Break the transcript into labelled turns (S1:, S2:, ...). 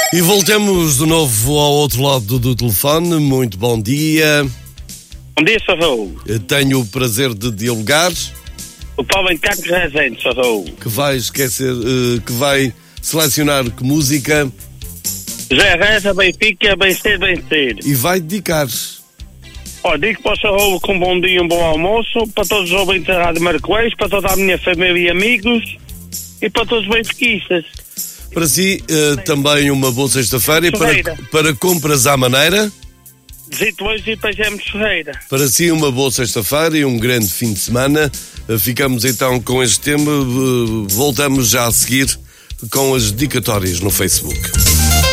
S1: E voltamos de novo ao outro lado do telefone. Muito bom dia.
S2: Bom dia, Sr. Raul.
S1: Tenho o prazer de dialogar.
S2: O Paulo em Carlos Rezende, Sr. Raul.
S1: Que vai selecionar que música?
S2: Zé Reza, Benfica, bem cedo, bem cedo.
S1: E vai dedicar.
S2: Digo para o Sr. Raul com um bom dia e um bom almoço, para todos os ouvintes da Rádio Marcoês, para toda a minha família e amigos e para todos os benfiquistas.
S1: Para si, também uma boa sexta-feira e para compras à maneira.
S2: Visito hoje e Pajemos Ferreira.
S1: Para si, uma boa sexta-feira e um grande fim de semana. Ficamos então com este tema. Voltamos já a seguir com as dedicatórias no Facebook.